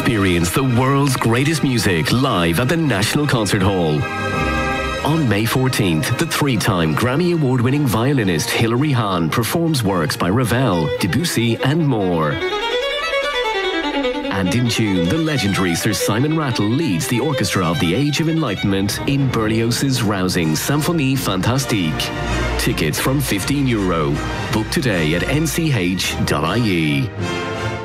Experience the world's greatest music live at the National Concert Hall. On May 14th, the three-time Grammy Award-winning violinist Hilary Hahn performs works by Ravel, Debussy and more. And in June, the legendary Sir Simon Rattle leads the orchestra of the Age of Enlightenment in Berlioz's rousing Symphonie Fantastique. Tickets from €15. Book today at nch.ie.